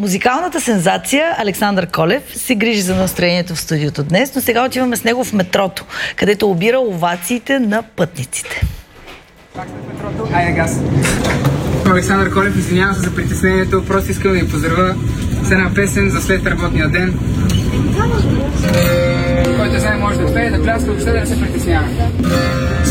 Музикалната сензация Александър Колев се грижи за настроението в студиото днес, но сега отиваме с него в метрото, където обира овациите на пътниците. Пак сме в метрото. Айде газ! Александър Колев, извинявам се за притеснението, просто искам да ви поздравя с една песен за след работния ден. Който знае може да успее да пляска, въобще да не се притеснява.